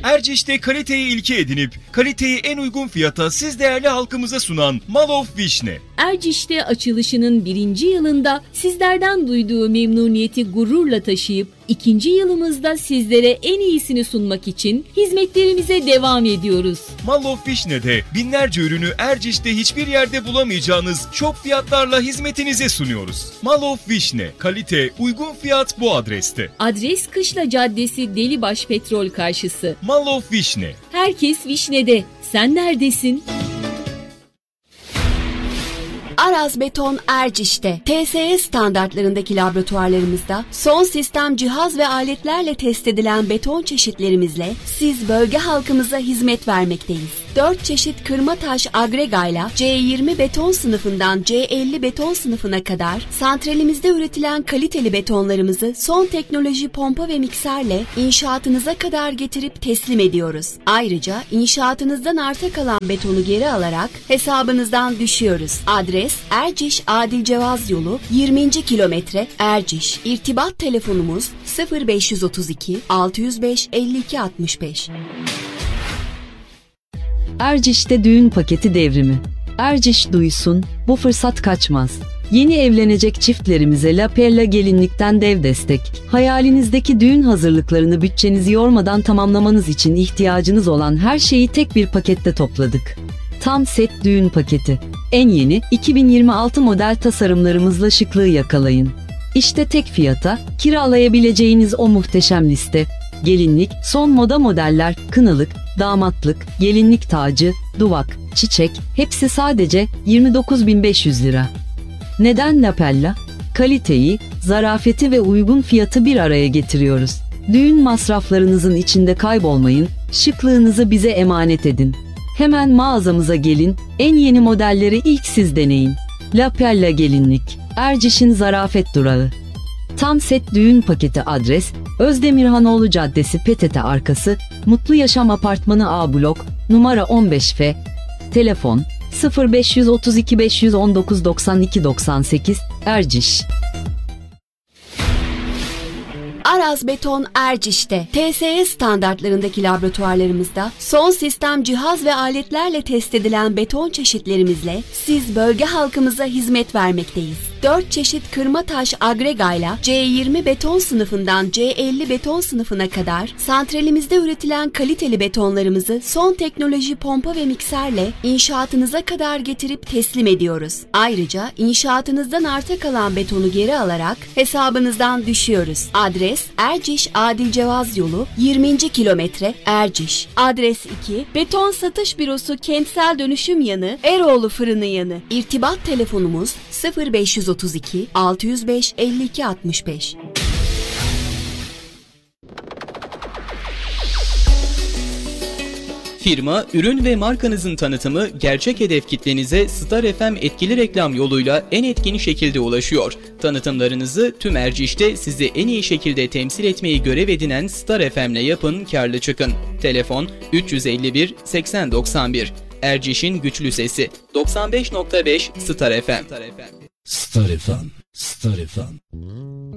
Erciş'te kaliteyi ilke edinip kaliteyi en uygun fiyata siz değerli halkımıza sunan Mall of Vişne. Erciş'te açılışının 1. yılında sizlerden duyduğu memnuniyeti gururla taşıyıp 2. yılımızda sizlere en iyisini sunmak için hizmetlerimize devam ediyoruz. Mall of Vişne'de binlerce ürünü Erciş'te hiçbir yerde bulamayacağınız şok fiyatlarla hizmetinize sunuyoruz. Mall of Vişne, kalite, uygun fiyat bu adreste. Adres Kışla Caddesi Delibaş Petrol karşısı. Mall of Vişne. Herkes Vişne'de. Sen neredesin? Aras Beton Erciş'te TSE standartlarındaki laboratuvarlarımızda son sistem cihaz ve aletlerle test edilen beton çeşitlerimizle siz bölge halkımıza hizmet vermekteyiz. 4 çeşit kırma taş agregayla C20 beton sınıfından C50 beton sınıfına kadar santralimizde üretilen kaliteli betonlarımızı son teknoloji pompa ve mikserle inşaatınıza kadar getirip teslim ediyoruz. Ayrıca inşaatınızdan arta kalan betonu geri alarak hesabınızdan düşüyoruz. Adres Erciş Adil Cevaz Yolu 20. kilometre Erciş. İrtibat telefonumuz 0532 605 52 65. Erciş'te düğün paketi devrimi. Erciş duysun, bu fırsat kaçmaz. Yeni evlenecek çiftlerimize La Perla gelinlikten dev destek. Hayalinizdeki düğün hazırlıklarını bütçenizi yormadan tamamlamanız için ihtiyacınız olan her şeyi tek bir pakette topladık. Tam set düğün paketi. En yeni 2026 model tasarımlarımızla şıklığı yakalayın. İşte tek fiyata kiralayabileceğiniz o muhteşem liste. Gelinlik, son moda modeller, kınalık, damatlık, gelinlik tacı, duvak, çiçek, hepsi sadece 29.500 lira. Neden La Perla? Kaliteyi, zarafeti ve uygun fiyatı bir araya getiriyoruz. Düğün masraflarınızın içinde kaybolmayın, şıklığınızı bize emanet edin. Hemen mağazamıza gelin, en yeni modelleri ilk siz deneyin. La Perla Gelinlik, Erciş'in zarafet durağı. Tam set düğün paketi adres, Özdemirhanoğlu Caddesi PTT arkası, Mutlu Yaşam Apartmanı A blok, numara 15F. Telefon 0532 519 92 98, Erciş. Aras Beton Erciş'te TSE standartlarındaki laboratuvarlarımızda son sistem cihaz ve aletlerle test edilen beton çeşitlerimizle siz bölge halkımıza hizmet vermekteyiz. 4 çeşit kırma taş agregayla C20 beton sınıfından C50 beton sınıfına kadar santralimizde üretilen kaliteli betonlarımızı son teknoloji pompa ve mikserle inşaatınıza kadar getirip teslim ediyoruz. Ayrıca inşaatınızdan arta kalan betonu geri alarak hesabınızdan düşüyoruz. Adres Erciş Adil Cevaz Yolu 20. kilometre Erciş. Adres 2 Beton Satış Bürosu Kentsel Dönüşüm Yanı Eroğlu Fırını Yanı. İrtibat telefonumuz 0532 605 52 65. Firma, ürün ve markanızın tanıtımı gerçek hedef kitlenize Star FM etkili reklam yoluyla en etkin şekilde ulaşıyor. Tanıtımlarınızı tüm Erciş'te sizi en iyi şekilde temsil etmeyi görev edinen Star FM'le yapın, kârlı çıkın. Telefon 351 80 91. Erciş'in güçlü sesi 95.5 Star FM. Star FM.